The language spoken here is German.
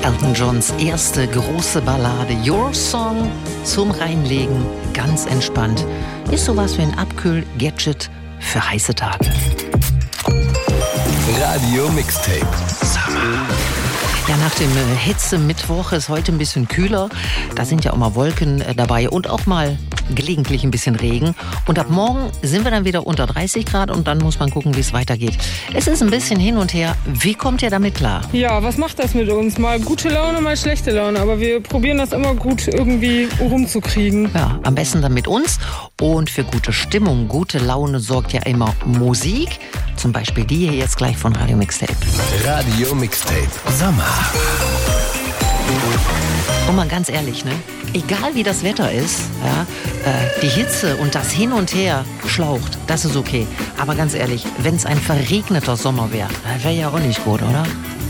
Elton Johns erste große Ballade Your Song zum Reinlegen, ganz entspannt. Ist sowas wie ein Abkühl-Gadget für heiße Tage. Radio Mixtape. Summer. Ja, nach dem Hitze-Mittwoch ist heute ein bisschen kühler. Da sind ja auch mal Wolken dabei und auch mal gelegentlich ein bisschen Regen. Und ab morgen sind wir dann wieder unter 30 Grad und dann muss man gucken, wie es weitergeht. Es ist ein bisschen hin und her. Wie kommt ihr damit klar? Ja, was macht das mit uns? Mal gute Laune, mal schlechte Laune. Aber wir probieren das immer gut irgendwie rumzukriegen. Ja, am besten dann mit uns. Und für gute Stimmung, gute Laune sorgt ja immer Musik. Zum Beispiel die hier jetzt gleich von Radio Mixtape. Radio Mixtape. Sommer. Und mal ganz ehrlich, ne? Egal wie das Wetter ist, ja, die Hitze und das Hin und Her schlaucht, das ist okay. Aber ganz ehrlich, wenn es ein verregneter Sommer wäre, wäre ja auch nicht gut, oder?